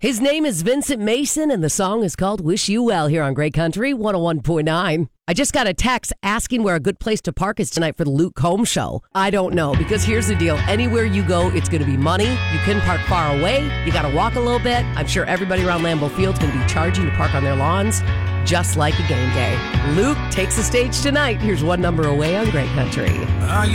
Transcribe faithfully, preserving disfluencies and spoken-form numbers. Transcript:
His name is Vincent Mason, and the song is called Wish You Well here on Great Country one oh one point nine. I just got a text asking where a good place to park is tonight for the Luke Combs Show. I don't know, because here's the deal. Anywhere you go, it's going to be money. You can park far away. You got to walk a little bit. I'm sure everybody around Lambeau Field's going to be charging to park on their lawns, just like a game day. Luke takes the stage tonight. Here's one number away on Great Country.